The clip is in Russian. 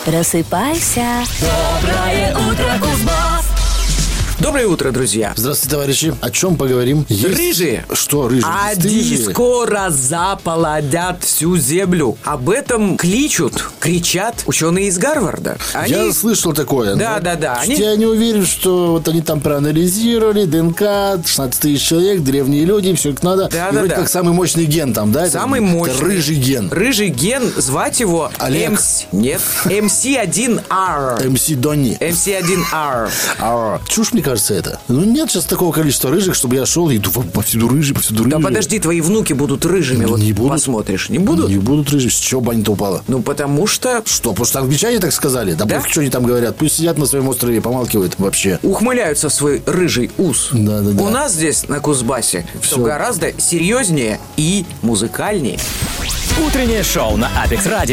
Просыпайся. Доброе утро, Кузбасс! Доброе утро, друзья. Здравствуйте, товарищи. О чем поговорим? Рыжие. Что рыжие? Они скоро заполонят всю землю. Об этом кричат ученые из Гарварда. Я слышал такое. Да. Я не уверен, что вот они там проанализировали ДНК, 16 тысяч человек, древние люди, все как надо. Вроде как самый мощный ген там, да? Самый мощный. Это рыжий ген. Рыжий ген, звать его... Олег. Нет, MC1R. MC Донни. MC1R. Чушь, мне кажется, это. Нет сейчас такого количества рыжих, чтобы я шел и иду повсюду рыжий. Да подожди, твои внуки будут рыжими. Не будут. Посмотришь. Не будут? Не будут рыжими. С чего баня-то упала? Потому что... Что, потому что англичане так сказали? Да пофиг, что они там говорят. Пусть сидят на своем острове и помалкивают вообще. Ухмыляются в свой рыжий ус. Да. У нас здесь, на Кузбассе, все гораздо серьезнее и музыкальнее. Утреннее шоу на Апекс Радио.